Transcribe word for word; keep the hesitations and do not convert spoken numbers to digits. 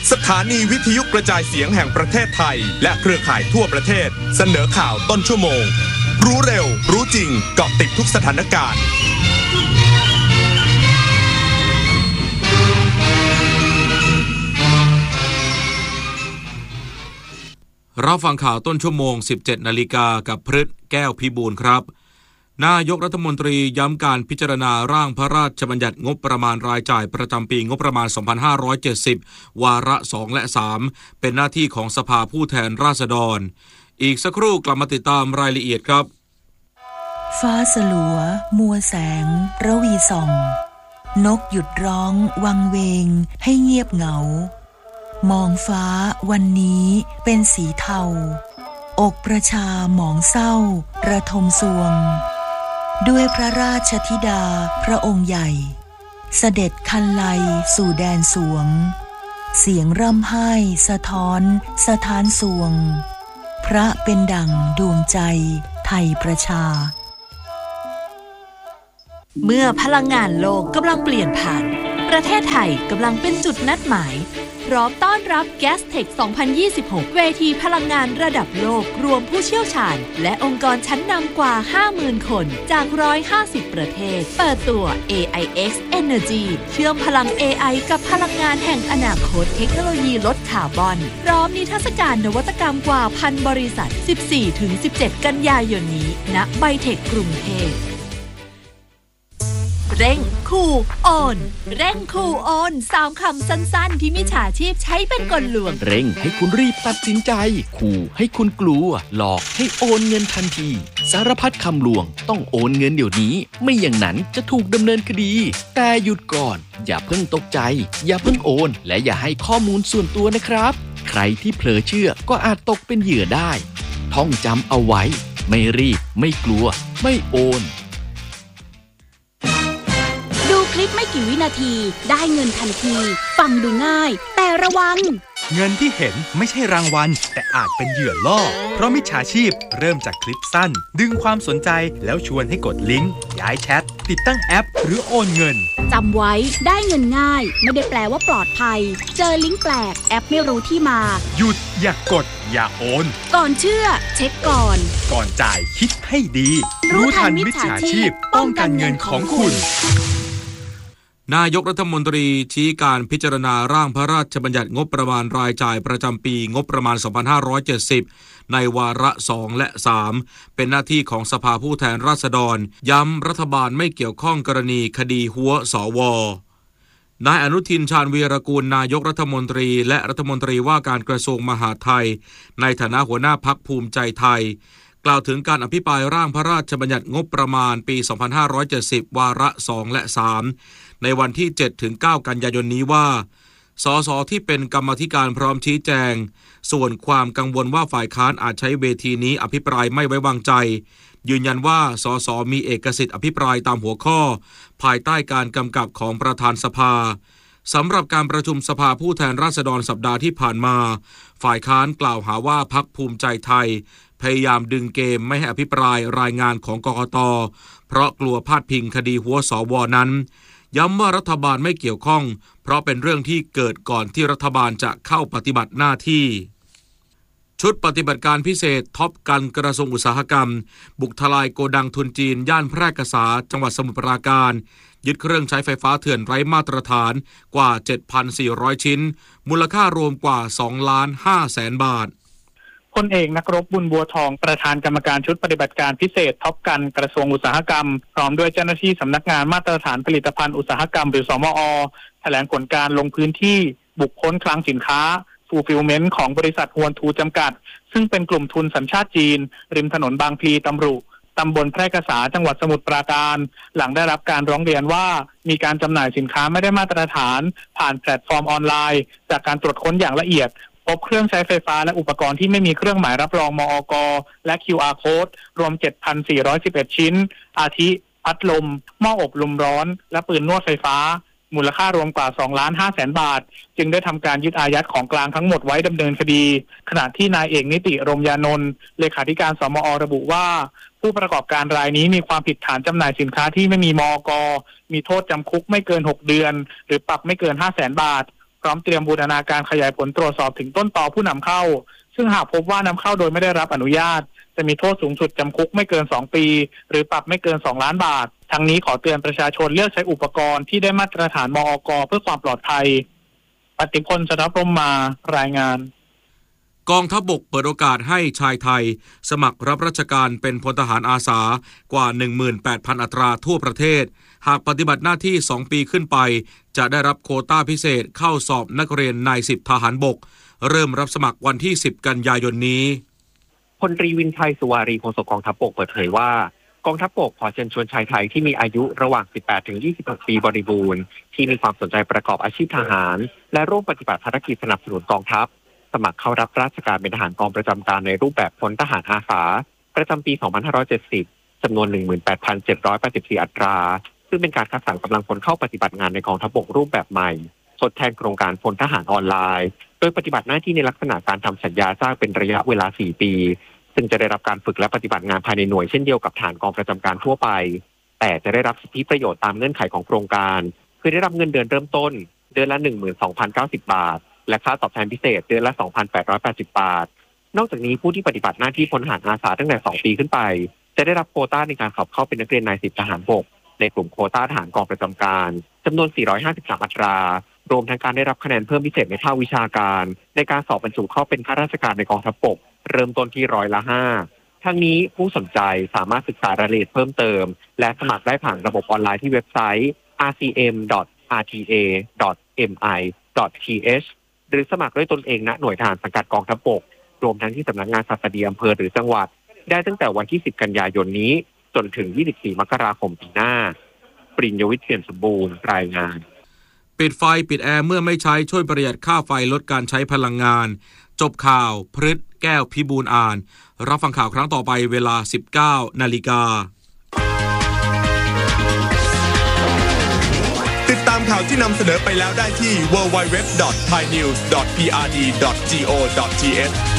สถานีวิทยุกระจายเสียงแห่งประเทศไทยและเครือข่ายทั่วประเทศเสนอข่าวต้นชั่วโมงรู้เร็วรู้จริงเกาะติดทุกสถานการณ์รับฟังข่าวต้นชั่วโมง สิบเจ็ดนาฬิกากับพฤทธิ์แก้วพิบูลครับนายกรัฐมนตรีย้ำการพิจารณาร่างพระราชบัญญัติงบประมาณรายจ่ายประจำปีงบประมาณ สองพันห้าร้อยเจ็ดสิบ วาระ สอง และ สาม เป็นหน้าที่ของสภาผู้แทนราษฎรอีกสักครู่กลับมาติดตามรายละเอียดครับฟ้าสลัวมัวแสงระวีส่องนกหยุดร้องวังเวงให้เงียบเหงามองฟ้าวันนี้เป็นสีเทาอกประชาหมองเศร้าระทมสวงด้วยพระราชธิดาพระองค์ใหญ่เสด็จคันไลสู่แดนสวงเสียงร่ำไห้สะท้อนสะท้านสวงพระเป็นดั่งดวงใจไทยประชาเมื่อพลังงานโลกกำลังเปลี่ยนผ่านประเทศไทยกำลังเป็นจุดนัดหมายพร้อมต้อนรับ Gastech สองพันยี่สิบหก เวทีพลังงานระดับโลกรวมผู้เชี่ยวชาญและองค์กรชั้นนำกว่า ห้าหมื่น คนจากหนึ่งร้อยห้าสิบประเทศเปิดตัว เอ ไอ เอ็กซ์ Energy เชื่อมพลัง เอ ไอ กับพลังงานแห่งอนาคตเทคโนโลยีลดคาร์บอนพร้อมนิทรรศการนวัตกรรมกว่าพันบริษัท สิบสี่ถึงสิบเจ็ด กันยายนนี้ณไบเทคกรุงเทพเร่งคูโอนเร่งคูโอนสามคำสั้นๆที่มิจฉาชีพใช้เป็นกลลวงเร่งให้คุณรีบตัดสินใจขู่ให้คุณกลัวหลอกให้โอนเงินทันทีสารพัดคำลวงต้องโอนเงินเดี๋ยวนี้ไม่อย่างนั้นจะถูกดำเนินคดีแต่หยุดก่อนอย่าเพิ่งตกใจอย่าเพิ่งโอนและอย่าให้ข้อมูลส่วนตัวนะครับใครที่เผลอเชื่อก็อาจตกเป็นเหยื่อได้ท่องจำเอาไว้ไม่รีบไม่กลัวไม่โอนคลิปไม่กี่วินาทีได้เงินทันทีฟังดูง่ายแต่ระวังเงินที่เห็นไม่ใช่รางวัลแต่อาจเป็นเหยื่อล่อเพราะมิจฉาชีพเริ่มจากคลิปสั้นดึงความสนใจแล้วชวนให้กดลิงก์ย้ายแชทติดตั้งแอปหรือโอนเงินจำไว้ได้เงินง่ายไม่ได้แปลว่าปลอดภัยเจอลิงก์แปลกแอปไม่รู้ที่มาหยุดอย่ากดอย่าโอนก่อนเชื่อเช็คก่อนก่อนจ่ายคิดให้ดีรู้ทันมิจฉาชีพป้องกันเงินของคุณนายกรัฐมนตรีชี้การพิจารณาร่างพระราชบัญญัติงบประมาณรายจ่ายประจำปีงบประมาณ สองพันห้าร้อยเจ็ดสิบ ในวาระ สอง และ สาม เป็นหน้าที่ของสภาผู้แทนราษฎรย้ำรัฐบาลไม่เกี่ยวข้องกรณีคดีหัวสวนายอนุทินชาญวีรกูลนายกรัฐมนตรีและรัฐมนตรีว่าการกระทรวงมหาดไทยในฐานะหัวหน้าพรรคภูมิใจไทยกล่าวถึงการอภิปรายร่างพระราชบัญญัติงบประมาณปี สองพันห้าร้อยเจ็ดสิบ วาระ สอง และ สามในวันที่ เจ็ดถึงเก้า กันยายนนี้ว่าสสที่เป็นกรรมาธิการพร้อมชี้แจงส่วนความกังวลว่าฝ่ายค้านอาจใช้เวทีนี้อภิปรายไม่ไว้วางใจยืนยันว่าสสมีเอกสิทธิ์อภิปรายตามหัวข้อภายใต้การกำกับของประธานสภาสำหรับการประชุมสภาผู้แทนราษฎรสัปดาห์ที่ผ่านมาฝ่ายค้านกล่าวหาว่าพรรคภูมิใจไทยพยายามดึงเกมไม่ให้อภิปรายรายงานของกกต.เพราะกลัวพาดพิงคดีหัวสวนั้นย้ำว่ารัฐบาลไม่เกี่ยวข้องเพราะเป็นเรื่องที่เกิดก่อนที่รัฐบาลจะเข้าปฏิบัติหน้าที่ชุดปฏิบัติการพิเศษท็อปกันกระทรวงอุตสาหกรรมบุกทลายโกดังทุนจีนย่านแพร่กษาจังหวัดสมุทรปราการยึดเครื่องใช้ไฟฟ้าเถื่อนไร้มาตรฐานกว่า เจ็ดพันสี่ร้อย ชิ้นมูลค่ารวมกว่า สองล้านห้าแสน บาทพลเอกนักรบบุญบัวทองประธานกรรมการชุดปฏิบัติการพิเศษท็อปกันกระทรวงอุตสาหกรรมพร้อมด้วยเจ้าหน้าที่สำนักงานมาตรฐานผลิตภัณฑ์อุตสาหกรรมหรือสมอ.แถลงผลการลงพื้นที่บุคคลคลังสินค้าฟูลฟิลเมนต์ของบริษัทฮวนทูจำกัดซึ่งเป็นกลุ่มทุนสัญชาติจีนริมถนนบางพลีตำรุตำบลแพร่กษาจังหวัดสมุทรปราการหลังได้รับการร้องเรียนว่ามีการจำหน่ายสินค้าไม่ได้มาตรฐานผ่านแพลตฟอร์มออนไลน์จากการตรวจค้นอย่างละเอียดพบเครื่องใช้ไฟฟ้าและอุปกรณ์ที่ไม่มีเครื่องหมายรับรองมอก.และ คิว อาร์ Code รวม เจ็ดพันสี่ร้อยสิบเอ็ด ชิ้นอาทิพัดลมหม้ออบลมร้อนและปืนนวดไฟฟ้ามูลค่ารวมกว่า สองล้านห้าแสน บาทจึงได้ทำการยึดอายัดของกลางทั้งหมดไว้ดำเนินคดีขณะที่นายเอกนิติรมยานนท์เลขาธิการสมอ.ระบุว่าผู้ประกอบการรายนี้มีความผิดฐานจำหน่ายสินค้าที่ไม่มีมอก.มีโทษจำคุกไม่เกินหกเดือนหรือปรับไม่เกิน ห้าแสน บาทพร้อมเตรียมบูรณาการขยายผลตรวจสอบถึงต้นตอผู้นำเข้าซึ่งหากพบว่านำเข้าโดยไม่ได้รับอนุญาตจะมีโทษสูงสุดจำคุกไม่เกินสองปีหรือปรับไม่เกินสองล้านบาททั้งนี้ขอเตือนประชาชนเลือกใช้อุปกรณ์ที่ได้มาตรฐานมอก.เพื่อความปลอดภัยปฏิพล ชนพรหมมารายงานกองทัพบกเปิดโอกาสให้ชายไทยสมัครรับราชการเป็นพลทหารอาสากว่า หนึ่งหมื่นแปดพัน อัตราทั่วประเทศหากปฏิบัติหน้าที่สองปีขึ้นไปจะได้รับโควต้าพิเศษเข้าสอบนักเรียนนายสิบทหารบกเริ่มรับสมัครวันที่สิบกันยายนนี้พลตรีวินชัยสุวารีโฆษกกองทัพบกเปิดเผยว่ากองทัพบกขอเชิญชวนชายไทยที่มีอายุระหว่าง สิบแปดถึงยี่สิบหก ปีบริบูรณ์ที่มีความสนใจประกอบอาชีพทหารและร่วมปฏิบัติภารกิจสนับสนุนกองทัพสมัครเข้ารับราชการเป็นทหารกองประจำการในรูปแบบพลทหารอาสาประจำปี สองพันห้าร้อยเจ็ดสิบ จำนวน หนึ่งหมื่นแปดพันเจ็ดร้อยแปดสิบสี่ อัตราซึ่งเป็นการคัดสรรกำลังพลเข้าปฏิบัติงานในกองทัพบกรูปแบบใหม่ทดแทนโครงการพลทหารออนไลน์โดยปฏิบัติหน้าที่ในลักษณะการทำสัญญาจ้างเป็นระยะเวลาสี่ปีซึ่งจะได้รับการฝึกและปฏิบัติงานภายในหน่วยเช่นเดียวกับฐานกองประจำการทั่วไปแต่จะได้รับสิทธิประโยชน์ตามเงื่อนไขของโครงการคือได้รับเงินเดือนเริ่มต้นเดือนละ หนึ่งหมื่นสองพันเก้าสิบ บาทและค่าตอบแทนพิเศษเดือนละ สองพันแปดร้อยแปดสิบ บาทนอกจากนี้ผู้ที่ปฏิบัติหน้าที่พลทหารอาสาตั้งแต่สองปีขึ้นไปจะได้รับโควต้าในการสอบเข้าเป็นนักเรียนนายสิบทหารบกในกลุ่มโควต้าทหารกองประจำการจำนวนสี่ร้อยห้าสิบสามอัตรารวมทั้งการได้รับคะแนนเพิ่มพิเศษในภาควิชาการในการสอบบรรจุเข้าเป็นข้าราชการในกองทัพบกเริ่มต้นที่ร้อยละห้าทั้งนี้ผู้สนใจสามารถศึกษารายละเอียดเพิ่มเติมและสมัครได้ผ่านระบบออนไลน์ที่เว็บไซต์ อาร์ ซี เอ็ม ดอท อาร์ ที เอ ดอท เอ็ม ไอ ดอท ที เอช หรือสมัครด้วยตนเองณหน่วยทหารสังกัดกองทัพบกรวมทั้งที่สำนักงานศัสดีอำเภอหรือจังหวัดได้ตั้งแต่วันที่สิบกันยายนนี้จนถึงยี่สิบสี่มกราคมปีหน้าปริญญวิทย์เทียนสมบูรณ์รายงานปิดไฟปิดแอร์เมื่อไม่ใช้ช่วยประหยัดค่าไฟลดการใช้พลังงานจบข่าวพฤษแก้วพิบูลย์อ่านรับฟังข่าวครั้งต่อไปเวลา สิบเก้านาฬิกาติดตามข่าวที่นำเสนอไปแล้วได้ที่ ดับเบิลยู ดับเบิลยู ดับเบิลยู ดอท ไทยนิวส์ ดอท พี อาร์ ดี ดอท จี โอ ดอท ที เอช